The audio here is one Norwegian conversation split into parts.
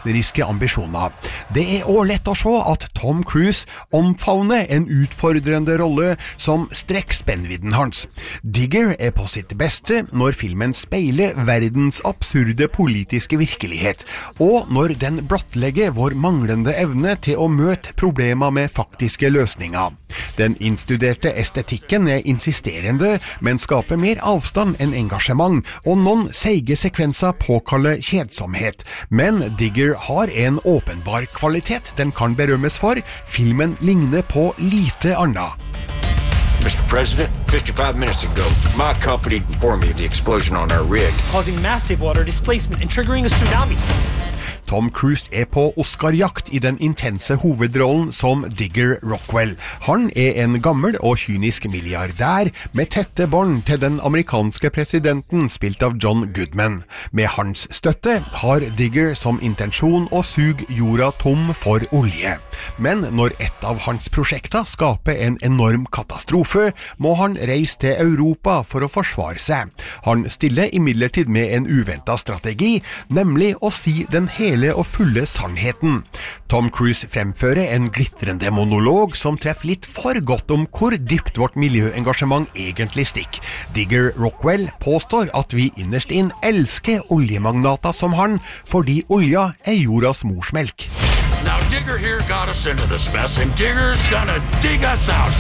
kunstneriske ambisjoner. Det også lett å se at Tom Cruise omfavner en utfordrende rolle som strekker spennvidden hans. Digger på sitt beste når filmen speiler verdens absurde politiske virkelighet, og når den blottlegger vår manglende evne til å møte problemer med faktiske løsninger. Den innstuderte estetikken insisterende, men skaper mer avstand enn engasjement, og noen seige sekvenser påkaller kjedsomhet. Men Digger har en åpenbar kvalitet den kan berømmes for. Filmen ligner på lite annet. Mr. President, 55 minutes ago, my company informed me of the explosion on our rig, causing massive water displacement and triggering a tsunami. Tom Cruise på Oscar-jakt i den intense hovedrollen som Digger Rockwell. Han en gammel og kynisk milliardær med tette bånd til den amerikanske presidenten spilt av John Goodman. Med hans støtte har Digger som intensjon å suge jorda tom for olje. Men når et av hans prosjekter skaper en enorm katastrofe, må han reise til Europa for å forsvare seg. Han stiller imidlertid med en uventet strategi, nemlig å si den hele og fulle sannheten. Tom Cruise fremfører en glitrende monolog som treffer litt for godt om hvor dypt vårt miljøengasjement egentlig stikker. Digger Rockwell påstår at vi innerst inn elsker oljemagnater som han, fordi olja jordas morsmelk. Now Digger here got us into this mess, and Digger's gonna dig us out.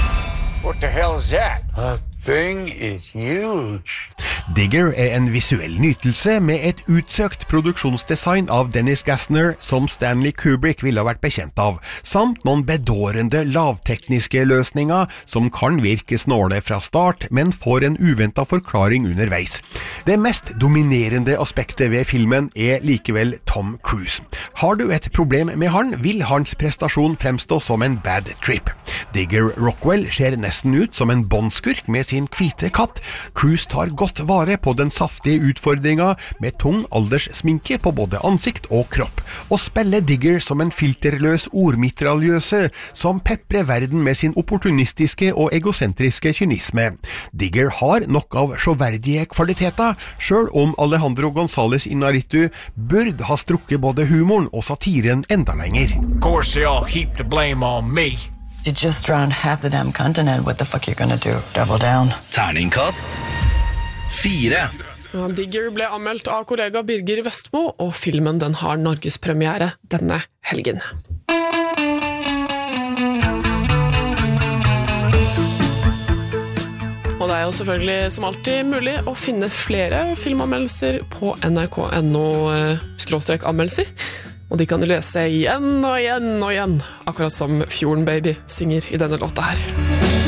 What the hell is that? That thing is huge. Digger en visuell nytelse med et utsøkt produksjonsdesign av Dennis Gassner som Stanley Kubrick ville ha vært bekjent av, samt noen bedårende lavtekniske løsninger som kan virke snåle fra start, men får en uventet forklaring underveis. Det mest dominerende aspektet ved filmen likevel Tom Cruise. Har du et problem med han, vil hans prestasjon fremstå som en bad trip. Digger Rockwell ser nesten ut som en bondskurk med sin hvite katt. Cruise tar godt vare på den saftige utfordringa med tung alderssminke på både ansikt og kropp, og spiller Digger som en filterløs ordmitraljøse som peprer verden med sin opportunistiske og egosentriske kynisme. Digger har nok av sjåverdige kvaliteter, selv om Alejandro González Iñárritu burde ha strukket både humoren og satiren enda lenger. Of course, they all heap the blame on me. You just drowned half the damn continent. What the fuck you gonna do? Double down. Terningkast 4. Digger ble anmeldt av kollega Birger Vestmo, og filmen den har norgespremiere denne helgen. Og det jo selvfølgelig som alltid mulig å finne flere filmanmeldelser på nrk.no/anmeldelser. Og de kan du lese igjen og igjen og igjen, akkurat som Fjorden Baby synger i denne låta her.